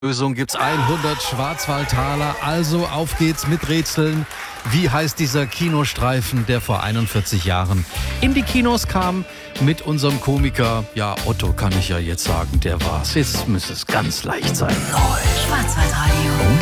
Lösung gibt's 100 Schwarzwaldtaler. Also auf geht's mit Rätseln. Wie heißt dieser Kinostreifen, der vor 41 Jahren in die Kinos kam mit unserem Komiker? Ja, Otto kann ich ja jetzt sagen, der war's. Jetzt müsste es ganz leicht sein. Schwarzwaldradio.